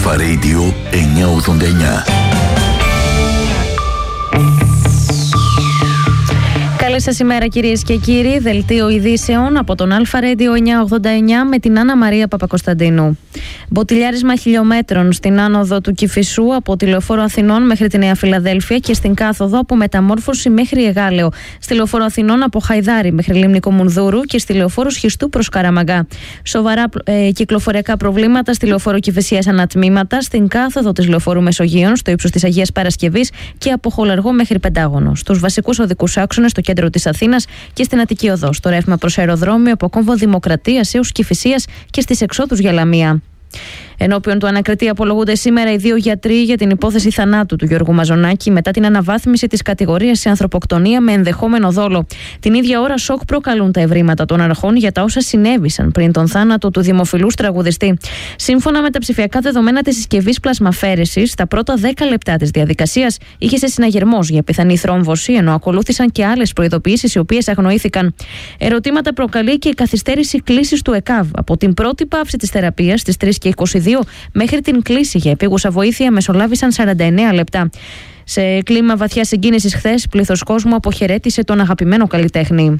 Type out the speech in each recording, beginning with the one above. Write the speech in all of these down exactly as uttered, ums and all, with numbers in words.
Αλφα Radio εννιακόσια ογδόντα εννιά. Καλή σας ημέρα κυρίες και κύριοι. Δελτίο ειδήσεων από τον Αλφα Radio εννιακόσια ογδόντα εννιά με την Άννα Μαρία Παπακοσταντίνου. Μποτιλιάρισμα χιλιόμετρων στην άνοδο του Κηφισού από τη Λεωφόρο Αθηνών μέχρι τη Νέα Φιλαδέλφια και στην κάθοδο από Μεταμόρφωση μέχρι Εγάλεο. Στη Λεωφόρο Αθηνών από Χαϊδάρι μέχρι Λίμνη Κομουνδούρου και στη Λεωφόρο Σχιστού προς Καραμαγκά. Σοβαρά ε, κυκλοφοριακά προβλήματα στη Λεωφόρο Κηφισίας ανατμήματα, στην κάθοδο της Λεωφόρου Μεσογείων στο ύψος της Αγίας Παρασκευής και από Χολαργό μέχρι Πεντάγωνο. Στους βασικούς οδικούς άξονες στο κέντρο της Αθήνας και στην Αττική Οδό. Στο ρεύμα προς αεροδρόμιο από Κόμβο Δημοκρατίας έως Κηφισίας και στις εξόδους για Λαμία. Ενώπιον του ανακριτή απολογούνται σήμερα οι δύο γιατροί για την υπόθεση θανάτου του Γιώργου Μαζονάκη μετά την αναβάθμιση της κατηγορίας σε ανθρωποκτονία με ενδεχόμενο δόλο. Την ίδια ώρα, σοκ προκαλούν τα ευρήματα των αρχών για τα όσα συνέβησαν πριν τον θάνατο του δημοφιλούς τραγουδιστή. Σύμφωνα με τα ψηφιακά δεδομένα της συσκευής πλασμαφέρεσης, στα πρώτα δέκα λεπτά της διαδικασίας είχε σε συναγερμός για πιθανή θρόμβωση, ενώ ακολούθησαν και άλλες προειδοποιήσεις οι οποίες αγνοήθηκαν. Ερωτήματα προκαλεί και η καθυστέρηση κλήσης του ΕΚΑΒ από την πρώτη πάυση της θεραπείας στις τρεις και είκοσι δύο μέχρι την κλήση για επίγουσα βοήθεια μεσολάβησαν σαράντα εννέα λεπτά. Σε κλίμα βαθιά συγκίνησης χθες, πλήθος κόσμου αποχαιρέτησε τον αγαπημένο καλλιτέχνη.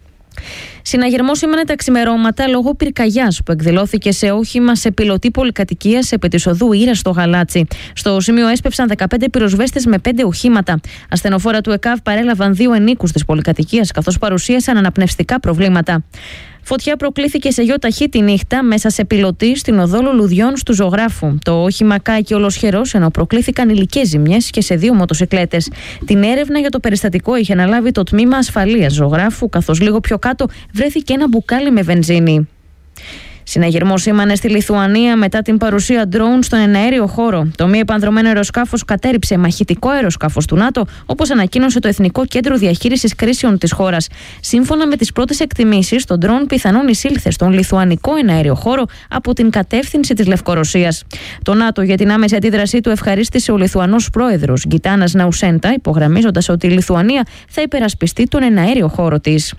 Συναγερμός σήμερα τα ξημερώματα λόγω πυρκαγιάς που εκδηλώθηκε σε όχημα σε πιλωτή πολυκατοικίας επί της οδού Ήρας στο Γαλάτσι. Στο σημείο έσπευσαν δεκαπέντε πυροσβέστες με πέντε οχήματα. Ασθενοφόρα του ΕΚΑΒ παρέλαβαν δύο ενίκους της πολυκατοικίας καθώς παρουσίασαν αναπνευστικά προβλήματα. Φωτιά προκλήθηκε σε γιοταχή τη νύχτα μέσα σε πιλωτή στην οδό Λουλουδιών του Ζωγράφου. Το όχημα κάηκε ολοσχερός ενώ προκλήθηκαν υλικές ζημιές και σε δύο μοτοσικλέτες. Την έρευνα για το περιστατικό είχε αναλάβει το τμήμα ασφαλείας Ζωγράφου, καθώς λίγο πιο κάτω βρέθηκε ένα μπουκάλι με βενζίνη. Συναγερμός σήμανε στη Λιθουανία μετά την παρουσία drone στον εναέριο χώρο. Το μη επανδρωμένο αεροσκάφος κατέρριψε μαχητικό αεροσκάφος του ΝΑΤΟ, όπως ανακοίνωσε το Εθνικό Κέντρο Διαχείρισης Κρίσεων της χώρας. Σύμφωνα με τις πρώτες εκτιμήσεις, το drone πιθανόν εισήλθε στον λιθουανικό εναέριο χώρο από την κατεύθυνση της Λευκορωσίας. Το ΝΑΤΟ για την άμεση αντίδρασή του ευχαρίστησε ο Λιθουανός πρόεδρος Γκιτάνας Ναουσέντα, υπογραμμίζοντας ότι η Λιθουανία θα υπερασπιστεί τον εναέριο χώρο της.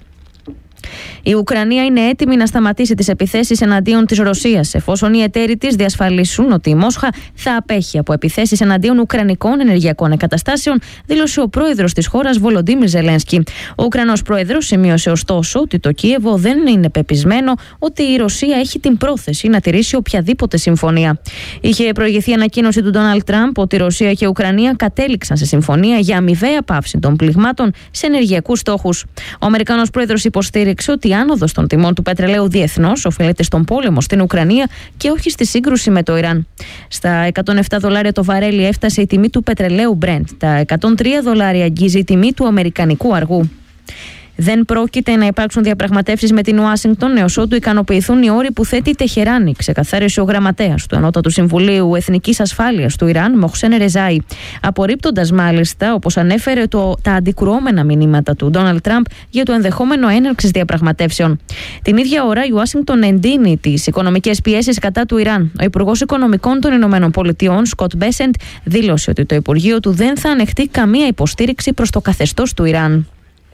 Η Ουκρανία είναι έτοιμη να σταματήσει τις επιθέσεις εναντίον της Ρωσίας, εφόσον οι εταίροι της διασφαλίσουν ότι η Μόσχα θα απέχει από επιθέσεις εναντίον ουκρανικών ενεργειακών εγκαταστάσεων, δήλωσε ο πρόεδρος της χώρας Βολοντίμιρ Ζελένσκι. Ο Ουκρανός πρόεδρος σημείωσε ωστόσο ότι το Κίεβο δεν είναι πεπισμένο ότι η Ρωσία έχει την πρόθεση να τηρήσει οποιαδήποτε συμφωνία. Είχε προηγηθεί ανακοίνωση του Ντόναλντ Τραμπ ότι η Ρωσία και η Ουκρανία κατέληξαν σε συμφωνία για αμοιβαία πάυση των πληγμάτων σε ενεργειακούς στόχους. Ο Αμερικανός πρόεδρος υποστήριξε ότι η άνοδος των τιμών του πετρελαίου διεθνώς οφείλεται στον πόλεμο στην Ουκρανία και όχι στη σύγκρουση με το Ιράν. Στα εκατόν επτά δολάρια το βαρέλι έφτασε η τιμή του πετρελαίου Brent. Τα εκατόν τρία δολάρια αγγίζει η τιμή του αμερικανικού αργού. Δεν πρόκειται να υπάρξουν διαπραγματεύσεις με την Ουάσιγκτον έως ότου ικανοποιηθούν οι όροι που θέτει η Τεχεράνη, ξεκαθάρισε ο γραμματέας του Ανώτατου Συμβουλίου Εθνικής Ασφάλειας του Ιράν, Μοχσέν Ρεζάι. Απορρίπτοντας μάλιστα, όπως ανέφερε, το, τα αντικρουόμενα μηνύματα του Ντόναλντ Τραμπ για το ενδεχόμενο έναρξης διαπραγματεύσεων. Την ίδια ώρα, η Ουάσιγκτον εντείνει τις οικονομικές πιέσεις κατά του Ιράν. Ο Υπουργός Οικονομικών των Ηνωμένων Πολιτειών, Σκοτ Μπέσεντ, δήλωσε ότι το Υπουργείο του δεν θα ανεχτεί καμία υποστήριξη προς το καθεστώς του Ιράν.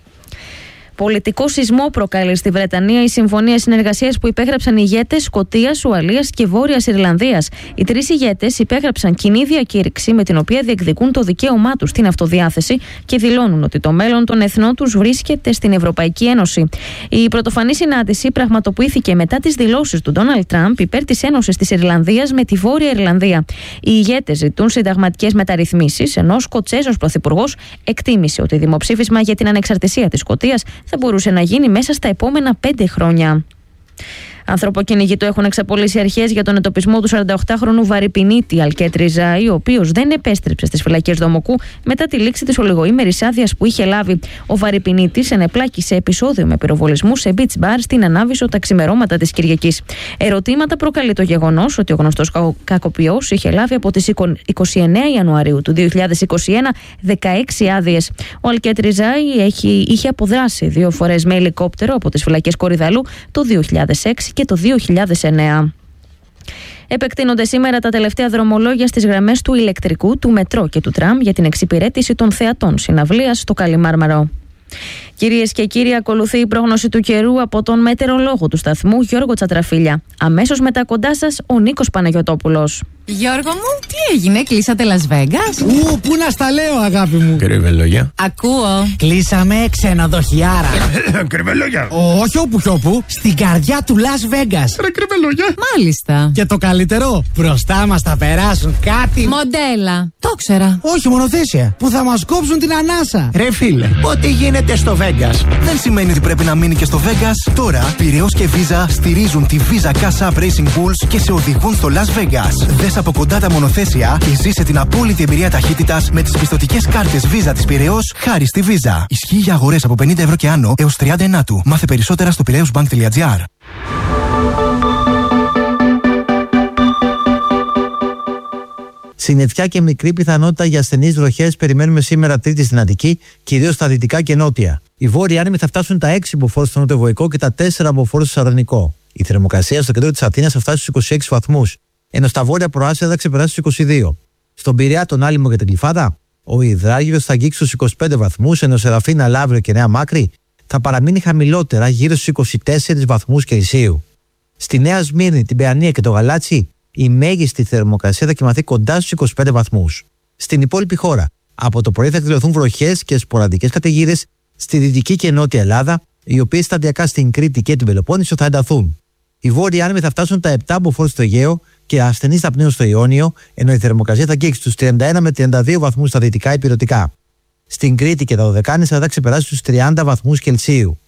Πολιτικό σεισμό προκάλεσε στη Βρετανία η συμφωνία συνεργασίας που υπέγραψαν οι ηγέτες Σκωτίας, Ουαλίας και Βόρειας Ιρλανδίας. Οι τρεις ηγέτες υπέγραψαν κοινή διακήρυξη με την οποία διεκδικούν το δικαίωμά τους στην αυτοδιάθεση και δηλώνουν ότι το μέλλον των εθνών τους βρίσκεται στην Ευρωπαϊκή Ένωση. Η πρωτοφανή συνάντηση πραγματοποιήθηκε μετά τις δηλώσεις του Ντόναλντ Τραμπ υπέρ της Ένωσης της Ιρλανδίας με τη Βόρεια Ιρλανδία. Οι ηγέτες ζητούν συνταγματικές μεταρρυθμίσεις, ενώ ο Σκοτσέζος πρωθυπουργός εκτίμησε ότι δημοψήφισμα για την ανεξαρτησία της Σκωτίας θα μπορούσε να γίνει μέσα στα επόμενα πέντε χρόνια. Ανθρωποκυνηγητό έχουν εξαπολύσει αρχές για τον εντοπισμό του σαρανταοκτάχρονου βαρυπινίτη Αλκέτ Ριζάη, ο οποίος δεν επέστρεψε στις φυλακές Δομοκού μετά τη λήξη της ολιγοήμερης άδειας που είχε λάβει. Ο βαρυπινίτης ενεπλάκη σε επεισόδιο με πυροβολισμού σε beach bar στην Ανάβησο τα ξημερώματα της Κυριακής. Ερωτήματα προκαλεί το γεγονός ότι ο γνωστός κακοποιός είχε λάβει από τις εικοστή ενάτη Ιανουαρίου του δύο χιλιάδες είκοσι ένα δεκαέξι άδειες. Ο Αλκέτ Ριζάη έχει, είχε αποδράσει δύο φορές με ελικόπτερο από τις φυλακές Κορυδαλού το δύο χιλιάδες έξι και το δύο χιλιάδες εννέα. Επεκτείνονται σήμερα τα τελευταία δρομολόγια στις γραμμές του ηλεκτρικού, του μετρό και του τραμ για την εξυπηρέτηση των θεατών συναυλίας στο Καλιμάρμαρο. Κυρίες και κύριοι, ακολουθεί η πρόγνωση του καιρού από τον μετεωρολόγο του σταθμού Γιώργο Τσατραφίλια. Αμέσως μετά κοντά σας ο Νίκος Παναγιωτόπουλος. Γιώργο μου, τι έγινε, κλείσατε Las Vegas? Ου, πού να στα λέω, αγάπη μου. Κρυβελόγια. Ακούω. Κλείσαμε ξενοδοχιάρα. Κρυβελόγια. Όχι όπου κι όπου, στην καρδιά του Las Vegas. Ρε κρυβελόγια. Μάλιστα. Και το καλύτερο, μπροστά μας θα περάσουν κάτι. Μοντέλα. Το ξέρα. Όχι, μονοθέσια. Που θα μας κόψουν την ανάσα. Ρε φίλε, ό,τι γίνεται στο Vegas δεν σημαίνει ότι πρέπει να μείνει και στο Vegas. Τώρα, Πειραιώς και Visa στηρίζουν τη Visa Cash App Racing Bulls και σε οδηγούν στο Las Vegas. Δες από κοντά τα μονοθέσια και ζήσε την απόλυτη εμπειρία ταχύτητας με τις πιστωτικές κάρτες Visa της Πειραιώς χάρη στη Visa. Ισχύει για αγορές από πενήντα ευρώ και άνω έως τριάντα ενάτου. Μάθε περισσότερα στο πειραιώσbank τελεία gr. Συννεφιά και μικρή πιθανότητα για ασθενείς βροχές περιμένουμε σήμερα Τρίτη στην Αττική, κυρίως στα δυτικά και νότια. Οι βόρειοι άνεμοι θα φτάσουν τα έξι μποφόρ στο νοτιοβοϊκό και τα τέσσερα μποφόρ στο Σαρδανικό. Η θερμοκρασία στο κέντρο της Αθήνας θα φτάσει στους είκοσι έξι βαθμούς, ενώ στα βόρεια προάστια θα ξεπεράσει στους είκοσι δύο. Στον Πειραιά, τον Άλυμο και την Γλυφάδα, ο Ιδράγυρος θα αγγίξει στους είκοσι πέντε βαθμούς, ενώ Σεραφίνα, Λαύριο και Νέα Μάκρη θα παραμείνει χαμηλότερα γύρω στους είκοσι τέσσερις βαθμούς Κελσίου. Στη Νέα Σμύρνη, την Παιανία και το Γαλάτσι, η μέγιστη θερμοκρασία θα κοιμαθεί κοντά στους είκοσι πέντε βαθμούς. Στην υπόλοιπη χώρα, από το πρωί θα εκδηλωθούν βροχές και σποραδικές καταιγίδες στη δυτική και νότια Ελλάδα, οι οποίες σταδιακά στην Κρήτη και την Πελοπόννησο θα ενταθούν. Οι βόρειοι άνεμοι θα φτάσουν τα επτά μποφόρ στο Αιγαίο και ασθενείς θα πνέουν στο Ιόνιο, ενώ η θερμοκρασία θα αγγίξει στους τριάντα ένα με τριάντα δύο βαθμούς στα δυτικά υπηρετικά. Στην Κρήτη και τα Δωδεκάνησα θα ξεπεράσει στους τριάντα βαθμούς Κελσίου.